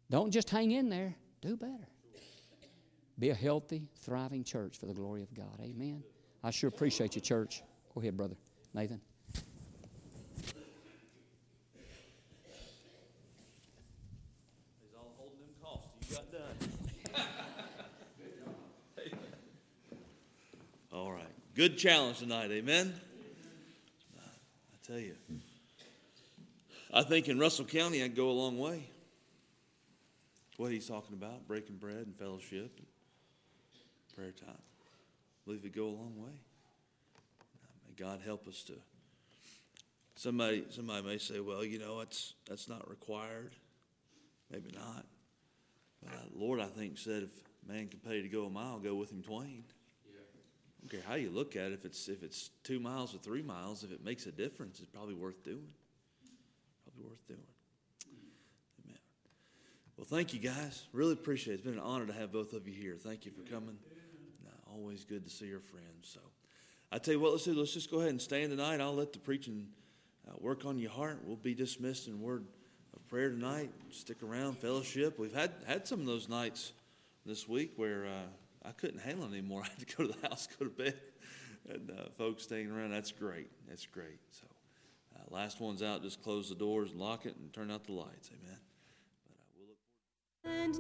Don't just hang in there. Do better. Be a healthy, thriving church for the glory of God. Amen. I sure appreciate you, church. Go ahead, Brother Nathan. He's all holding them costs you got done. All right. Good challenge tonight. Amen. I tell you, I think in Russell County I'd go a long way. What he's talking about, breaking bread and fellowship and prayer time. I believe it'd go a long way. May God help us to. Somebody may say, well, that's not required. Maybe not. But Lord, I think, said if a man can pay to go a mile, go with him twain. Yeah. I don't care how you look at it. If it's 2 miles or 3 miles, if it makes a difference, it's probably worth doing. Probably worth doing. Amen. Well, thank you, guys. Really appreciate it. It's been an honor to have both of you here. Thank you for coming. Always good to see your friends. So I tell you what, let's do. Let's just go ahead and stand tonight. I'll let the preaching work on your heart. We'll be dismissed in a word of prayer tonight. Stick around, fellowship. We've had some of those nights this week where I couldn't handle it anymore. I had to go to the house, go to bed, and folks staying around. That's great. That's great. So last one's out. Just close the doors, lock it, and turn out the lights. Amen. But we'll look forward.